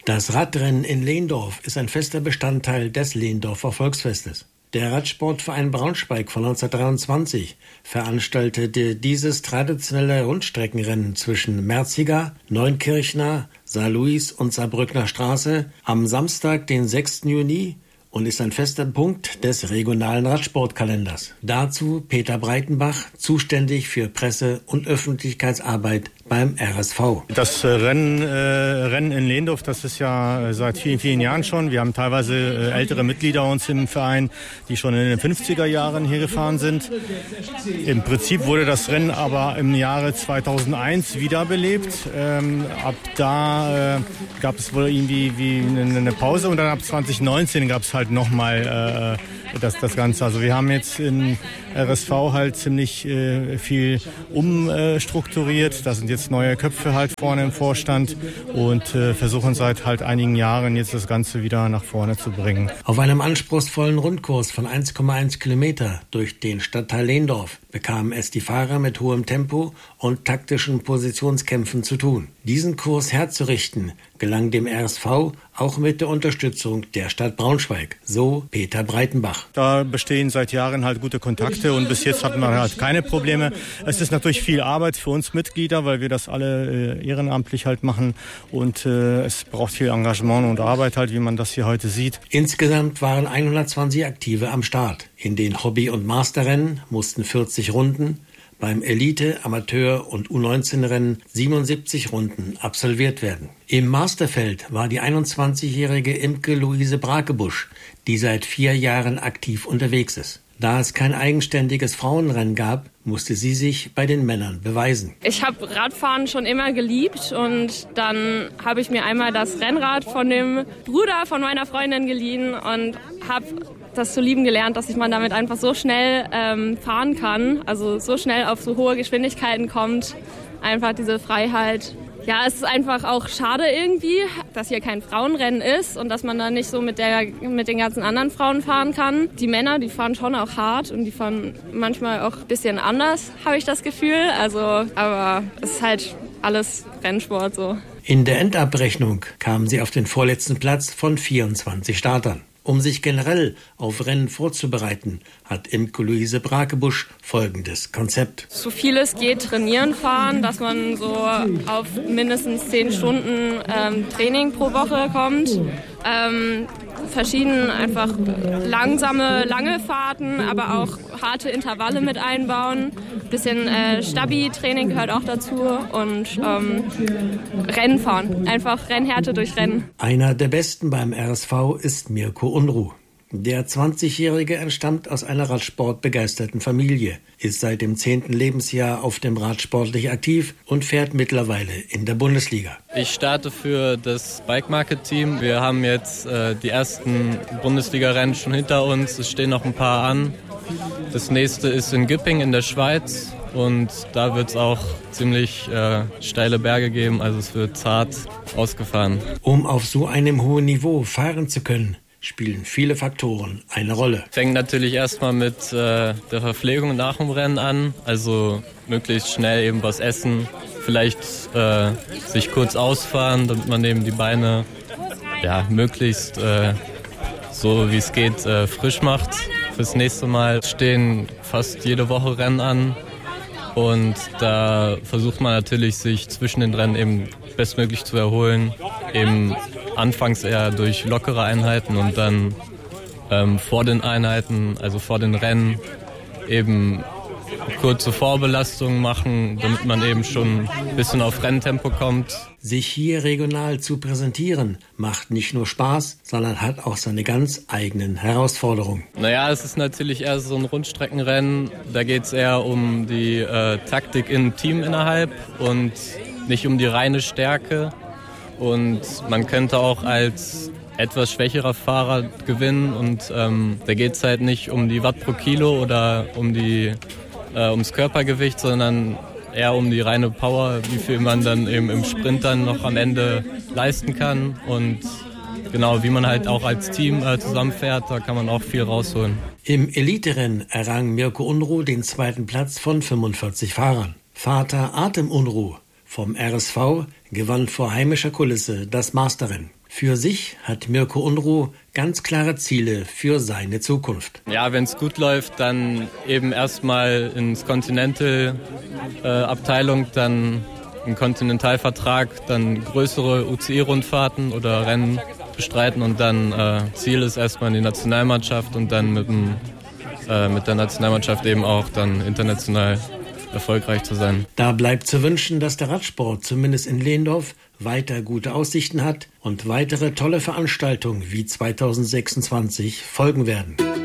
Das Radrennen in Lehndorf ist ein fester Bestandteil des Lehndorfer Volksfestes. Der Radsportverein Braunschweig von 1923 veranstaltete dieses traditionelle Rundstreckenrennen zwischen Merziger, Neunkirchner, Saarlouis und Saarbrückner Straße am Samstag, den 6. Juni und ist ein fester Punkt des regionalen Radsportkalenders. Dazu Peter Breitenbach, zuständig für Presse- und Öffentlichkeitsarbeit beim RSV. Das Rennen in Lehndorf, das ist ja seit vielen, vielen Jahren schon. Wir haben teilweise ältere Mitglieder uns im Verein, die schon in den 50er Jahren hier gefahren sind. Im Prinzip wurde das Rennen aber im Jahre 2001 wiederbelebt. Ab da gab es wohl irgendwie wie eine Pause und dann ab 2019 gab es halt nochmal das Ganze. Also wir haben jetzt im RSV halt ziemlich viel umstrukturiert. Da sind jetzt neue Köpfe halt vorne im Vorstand und versuchen seit halt einigen Jahren jetzt das Ganze wieder nach vorne zu bringen. Auf einem anspruchsvollen Rundkurs von 1,1 Kilometer durch den Stadtteil Lehndorf bekamen es die Fahrer mit hohem Tempo und taktischen Positionskämpfen zu tun. Diesen Kurs herzurichten gelang dem RSV auch mit der Unterstützung der Stadt Braunschweig, so Peter Breitenbach. Da bestehen seit Jahren halt gute Kontakte und bis jetzt hatten wir halt keine Probleme. Es ist natürlich viel Arbeit für uns Mitglieder, weil wir das alle ehrenamtlich halt machen und es braucht viel Engagement und Arbeit halt, wie man das hier heute sieht. Insgesamt waren 120 Aktive am Start. In den Hobby- und Masterrennen mussten 40 Runden, beim Elite-, Amateur- und U19-Rennen 77 Runden absolviert werden. Im Masterfeld war die 21-jährige Imke Luise Brakebusch, die seit 4 Jahren aktiv unterwegs ist. Da es kein eigenständiges Frauenrennen gab, musste sie sich bei den Männern beweisen. Ich habe Radfahren schon immer geliebt und dann habe ich mir einmal das Rennrad von dem Bruder von meiner Freundin geliehen und habe das zu lieben gelernt, dass man damit einfach so schnell fahren kann, also so schnell auf so hohe Geschwindigkeiten kommt, einfach diese Freiheit. Ja, es ist einfach auch schade irgendwie, dass hier kein Frauenrennen ist und dass man da nicht so mit den ganzen anderen Frauen fahren kann. Die Männer, die fahren schon auch hart und die fahren manchmal auch ein bisschen anders, habe ich das Gefühl. Also, aber es ist halt alles Rennsport so. In der Endabrechnung kamen sie auf den vorletzten Platz von 24 Startern. Um sich generell auf Rennen vorzubereiten, hat Imke Luise Brakebusch folgendes Konzept. So viel es geht trainieren fahren, dass man so auf mindestens 10 Stunden Training pro Woche kommt. Verschieden einfach langsame, lange Fahrten, aber auch harte Intervalle mit einbauen. Bisschen Stabi-Training gehört auch dazu und Rennen fahren. Einfach Rennhärte durch Rennen. Einer der Besten beim RSV ist Mirko Unruh. Der 20-Jährige entstammt aus einer radsportbegeisterten Familie, ist seit dem 10. Lebensjahr auf dem Rad sportlich aktiv und fährt mittlerweile in der Bundesliga. Ich starte für das Bike Market Team. Wir haben jetzt die ersten Bundesliga-Rennen schon hinter uns. Es stehen noch ein paar an. Das nächste ist in Güpping in der Schweiz und da wird es auch ziemlich steile Berge geben. Also es wird zart ausgefahren. Um auf so einem hohen Niveau fahren zu können, spielen viele Faktoren eine Rolle. Fängt natürlich erstmal mit der Verpflegung nach dem Rennen an, also möglichst schnell eben was essen, vielleicht sich kurz ausfahren, damit man eben die Beine möglichst so wie es geht frisch macht. Fürs nächste Mal stehen fast jede Woche Rennen an und da versucht man natürlich sich zwischen den Rennen eben bestmöglich zu erholen, eben anfangs eher durch lockere Einheiten und dann vor den Einheiten, also vor den Rennen, eben kurze Vorbelastungen machen, damit man eben schon ein bisschen auf Renntempo kommt. Sich hier regional zu präsentieren, macht nicht nur Spaß, sondern hat auch seine ganz eigenen Herausforderungen. Naja, es ist natürlich eher so ein Rundstreckenrennen. Da geht es eher um die Taktik im Team innerhalb und nicht um die reine Stärke. Und man könnte auch als etwas schwächerer Fahrer gewinnen und da geht es halt nicht um die Watt pro Kilo oder ums Körpergewicht, sondern eher um die reine Power, wie viel man dann eben im Sprint dann noch am Ende leisten kann und genau, wie man halt auch als Team zusammenfährt, da kann man auch viel rausholen. Im Eliterennen errang Mirko Unruh den 2. Platz von 45 Fahrern. Vater Artem Unruh vom RSV gewann vor heimischer Kulisse das Masterrennen. Für sich hat Mirko Unruh ganz klare Ziele für seine Zukunft. Ja, wenn es gut läuft, dann eben erstmal ins Continental-Abteilung, dann einen Kontinentalvertrag, dann größere UCI-Rundfahrten oder Rennen bestreiten und dann Ziel ist erstmal in die Nationalmannschaft und dann mit der Nationalmannschaft eben auch dann international erfolgreich zu sein. Da bleibt zu wünschen, dass der Radsport zumindest in Lehndorf weiter gute Aussichten hat und weitere tolle Veranstaltungen wie 2026 folgen werden.